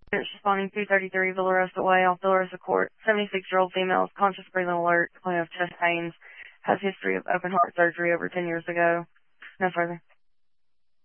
It's responding 233 Villarosa Way off Villarosa Court. 76-year-old female, conscious breathing alert, complaining of chest pains, has history of open heart surgery over 10 years ago. No further.